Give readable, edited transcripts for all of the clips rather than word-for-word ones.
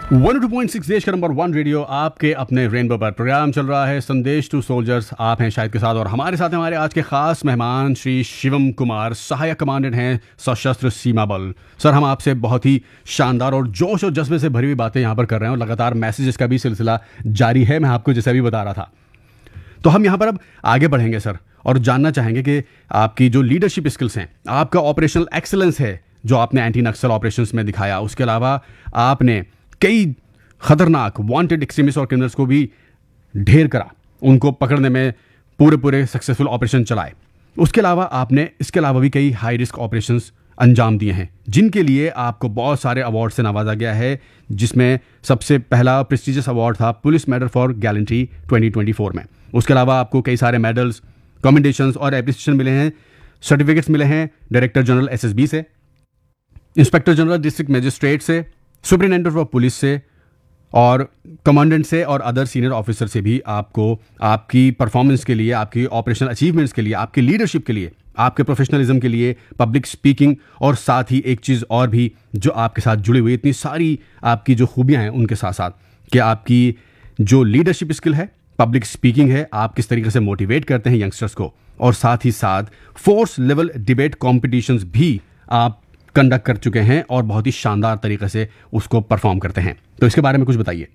102.6 देश का number 1 radio आपके अपने रेनबो पर प्रोग्राम चल रहा है संदेश टू सोल्जर्स। आप हैं शायद के साथ और हमारे साथ हमारे आज के खास मेहमान श्री शिवम कुमार, सहायक कमांडेंट हैं सशस्त्र सीमा बल। सर, हम आपसे बहुत ही शानदार और जोश और जज्बे से भरी हुई बातें यहाँ पर कर रहे हैं और लगातार मैसेजेस का भी सिलसिला जारी है। मैं आपको जैसे भी बता रहा था, तो हम यहाँ पर अब आगे बढ़ेंगे सर, और जानना चाहेंगे कि आपकी जो लीडरशिप स्किल्स हैं, आपका ऑपरेशनल एक्सीलेंस है जो आपने एंटी नक्सल ऑपरेशंस में दिखाया, उसके अलावा आपने कई खतरनाक वांटेड एक्सट्रीमिस्ट और क्रिमिनल्स को भी ढेर करा, उनको पकड़ने में पूरे सक्सेसफुल ऑपरेशन चलाए। उसके अलावा आपने इसके अलावा भी कई हाई रिस्क ऑपरेशंस अंजाम दिए हैं जिनके लिए आपको बहुत सारे अवार्ड से नवाजा गया है, जिसमें सबसे पहला प्रेस्टिजियस अवार्ड था पुलिस मेडल फॉर गैलेंट्री 2024 में। उसके अलावा आपको कई सारे मेडल्स, कमेंडेशंस और एप्रिसिएशन मिले हैं, सर्टिफिकेट्स मिले हैं डायरेक्टर जनरल SSB से, इंस्पेक्टर जनरल डिस्ट्रिक्ट मजिस्ट्रेट से, सुपरिटेंडेंट ऑफ पुलिस से और कमांडेंट से और अदर सीनियर ऑफिसर से भी आपको आपकी परफॉर्मेंस के लिए, आपकी ऑपरेशनल अचीवमेंट्स के लिए, आपकी लीडरशिप के लिए, आपके प्रोफेशनलिज्म के लिए, पब्लिक स्पीकिंग और साथ ही एक चीज़ और भी जो आपके साथ जुड़ी हुई, इतनी सारी आपकी जो खूबियां हैं उनके साथ साथ कि आपकी जो लीडरशिप स्किल है, पब्लिक स्पीकिंग है, आप किस तरीके से मोटिवेट करते हैं यंगस्टर्स को, और साथ ही साथ फोर्स लेवल डिबेट कॉम्पिटिशन्स भी आप कंडक्ट कर चुके हैं और बहुत ही शानदार तरीके से उसको परफॉर्म करते हैं। तो इसके बारे में कुछ बताइए।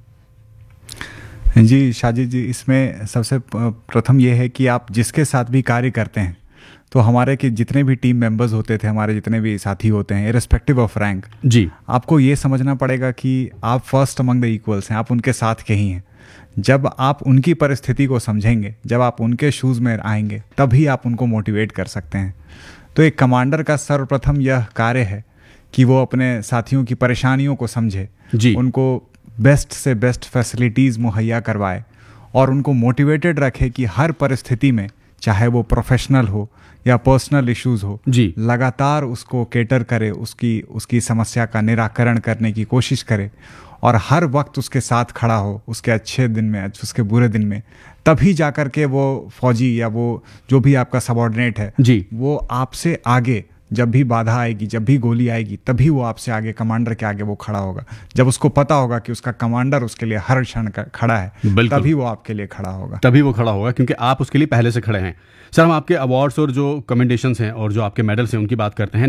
जी शाजिद जी, इसमें सबसे प्रथम ये है कि आप जिसके साथ भी कार्य करते हैं, तो हमारे के जितने भी टीम मेंबर्स होते थे, हमारे जितने भी साथी होते हैं, इररिस्पेक्टिव ऑफ रैंक, जी आपको ये समझना पड़ेगा कि आप फर्स्ट अमंग द इक्वल्स हैं, आप उनके साथ के ही हैं। जब आप उनकी परिस्थिति को समझेंगे, जब आप उनके शूज़ में आएंगे, तभी आप उनको मोटिवेट कर सकते हैं। तो एक कमांडर का सर्वप्रथम यह कार्य है कि वो अपने साथियों की परेशानियों को समझे, उनको बेस्ट से बेस्ट फैसिलिटीज़ मुहैया करवाए और उनको मोटिवेटेड रखे कि हर परिस्थिति में, चाहे वो प्रोफेशनल हो या पर्सनल इश्यूज़ हो, लगातार उसको केटर करे, उसकी समस्या का निराकरण करने की कोशिश करे और हर वक्त उसके साथ खड़ा हो, उसके अच्छे दिन में, उसके बुरे दिन में। तभी जाकर के वो फौजी या वो जो भी आपका सबऑर्डिनेट है, वो आपसे आगे, जब भी बाधा आएगी, जब भी गोली आएगी, तभी वो आपसे आगे, कमांडर के आगे वो खड़ा होगा। जब उसको पता होगा कि उसका कमांडर उसके लिए हर क्षण खड़ा है, तभी वो आपके लिए खड़ा होगा, क्योंकि आप उसके लिए पहले से खड़े हैं। सर, हम आपके अवार्ड्स और जो कमेंडेशंस हैं और जो आपके मेडल्स हैं उनकी बात करते हैं।